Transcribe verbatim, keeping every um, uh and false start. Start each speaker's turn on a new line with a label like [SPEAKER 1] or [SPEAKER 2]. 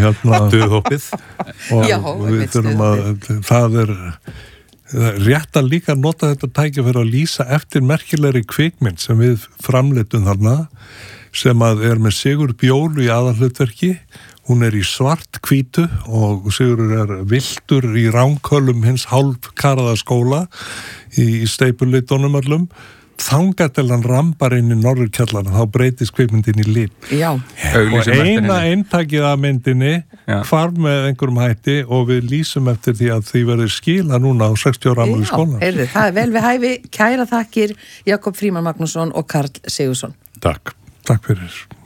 [SPEAKER 1] hérna
[SPEAKER 2] Stuðhoppið.
[SPEAKER 1] og
[SPEAKER 3] Já,
[SPEAKER 1] við
[SPEAKER 3] einmitt
[SPEAKER 1] þurfum að það er, það er rétt að líka nota þetta tækja fyrir að lýsa eftir merkilegri kvikmynd sem við framleitum þarna sem að er með Sigurð Bjólu í aðalhlutverki. Hún er í svart hvítu og Sigurður er viltur í ránkölum hins hálfkaraða skóla í, í steypulitunum allum. Þangað til hann rambar inn í norðurkjallarna, þá breytist kvikmyndin í lit.
[SPEAKER 3] Já.
[SPEAKER 1] Og eina eintakið af myndinni
[SPEAKER 4] Já.
[SPEAKER 1] hvarf með einhverjum hætti og við lýsum eftir því að því verður skila núna á sextíu ára afmæli skólann.
[SPEAKER 3] Já, heyrðu, það er vel við hæfi. Kæra þakkir Jakob Frímann Magnússon og Karl Sigurðsson.
[SPEAKER 2] Takk.
[SPEAKER 1] Takk fyrir.